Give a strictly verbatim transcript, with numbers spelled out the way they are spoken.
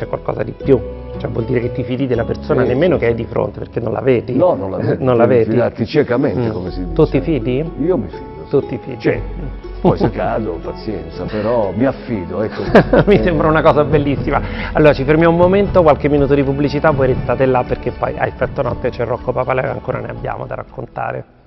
c'è qualcosa di più. Cioè vuol dire che ti fidi della persona, Sì, nemmeno sì, che hai di fronte, perché non la vedi. No, non la vedi. Non la Devi vedi. fidarti ciecamente, Mm. come si dice. Tu ti fidi? Io mi fido. Sì. Tu ti fidi? Cioè, poi se cado, pazienza, però mi affido, ecco. Mi sembra una cosa bellissima. Allora ci fermiamo un momento, qualche minuto di pubblicità, voi restate là perché poi a Effetto Notte c'è Rocco Papaleo e ancora ne abbiamo da raccontare.